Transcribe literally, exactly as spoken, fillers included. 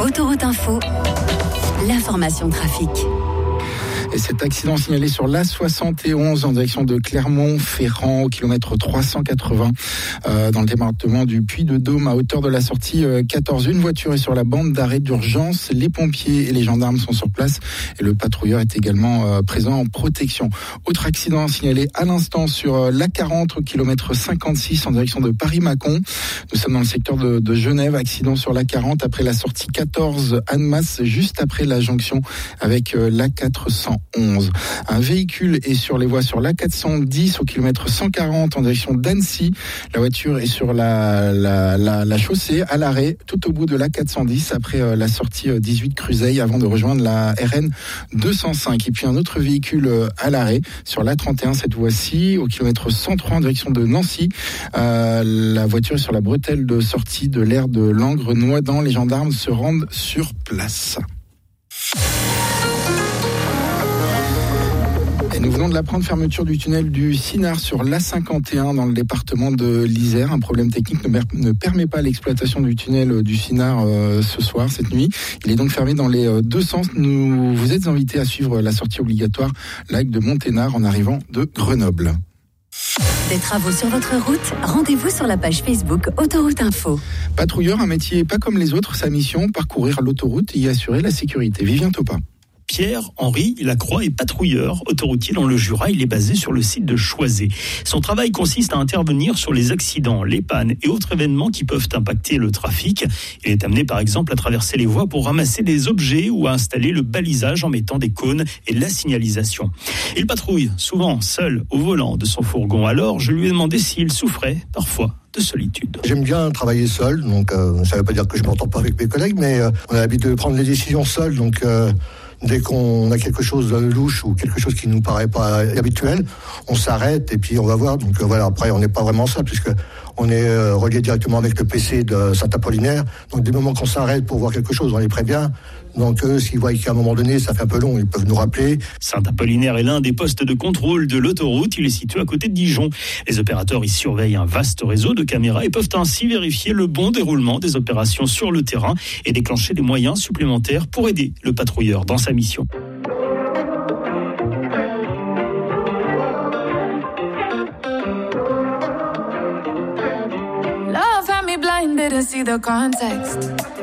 Autoroute Info, l'information trafic. Et cet accident signalé sur l'A soixante et onze en direction de Clermont-Ferrand au kilomètre trois cent quatre-vingts euh, dans le département du Puy-de-Dôme à hauteur de la sortie euh, quatorze. Une voiture est sur la bande d'arrêt d'urgence. Les pompiers et les gendarmes sont sur place et le patrouilleur est également euh, présent en protection. Autre accident signalé à l'instant sur euh, l'A quarante au kilomètre cinquante-six en direction de Paris-Mâcon. Nous sommes dans le secteur de, de Genève. Accident sur l'A quarante après la sortie quatorze Annemasse, juste après la jonction avec euh, l'A quatre cent onze. Un véhicule est sur les voies sur l'A quatre cent dix au kilomètre cent quarante en direction d'Annecy. La voiture est sur la, la, la, la chaussée à l'arrêt tout au bout de l'A quatre cent dix après euh, la sortie euh, dix-huit Cruzeil avant de rejoindre la R N deux cent cinq. Et puis un autre véhicule euh, à l'arrêt sur l'A trente et un cette fois-ci au kilomètre cent trois en direction de Nancy. Euh, la voiture est sur la bretelle de sortie de l'aire de Langres-Noidans. Les gendarmes se rendent sur place. Et nous venons de l'apprendre, fermeture du tunnel du Sinard sur l'A cinquante et un dans le département de l'Isère. Un problème technique ne, ne permet pas l'exploitation du tunnel du Sinard euh, ce soir, cette nuit. Il est donc fermé dans les euh, deux sens. Nous, vous êtes invités à suivre la sortie obligatoire lac de Monténard en arrivant de Grenoble. Des travaux sur votre route, rendez-vous sur la page Facebook Autoroute Info. Patrouilleur, un métier pas comme les autres, sa mission, parcourir l'autoroute et y assurer la sécurité. Vivien Topin. Pierre-Henri Lacroix est patrouilleur autoroutier dans le Jura. Il est basé sur le site de Choisey. Son travail consiste à intervenir sur les accidents, les pannes et autres événements qui peuvent impacter le trafic. Il est amené par exemple à traverser les voies pour ramasser des objets ou à installer le balisage en mettant des cônes et la signalisation. Il patrouille souvent seul au volant de son fourgon. Alors je lui ai demandé s'il souffrait parfois de solitude. J'aime bien travailler seul, donc euh, ça ne veut pas dire que je ne m'entends pas avec mes collègues, mais euh, on a l'habitude de prendre les décisions seul, donc euh, dès qu'on a quelque chose de louche ou quelque chose qui nous paraît pas habituel, on s'arrête et puis on va voir. Donc euh, voilà, après on n'est pas vraiment seul puisque on est euh, relié directement avec le P C de Saint-Apollinaire. Donc du moment qu'on s'arrête pour voir quelque chose, on les prévient. Donc eux, s'ils voient qu'à un moment donné, ça fait un peu long, ils peuvent nous rappeler. Saint-Apollinaire est l'un des postes de contrôle de l'autoroute. Il est situé à côté de Dijon. Les opérateurs y surveillent un vaste réseau de caméras et peuvent ainsi vérifier le bon déroulement des opérations sur le terrain et déclencher des moyens supplémentaires pour aider le patrouilleur dans sa mission. Love had me blind, didn't see the context.